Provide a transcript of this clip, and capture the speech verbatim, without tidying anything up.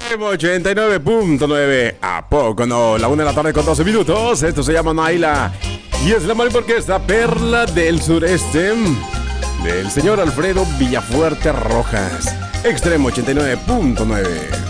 ochenta y nueve punto nueve. ¿A poco no? La una de la tarde con doce minutos. Esto se llama Naila. Y es la Marimba Orquesta Perla del Sureste del señor Alfredo Villafuerte Rojas. Extremo ochenta y nueve punto nueve.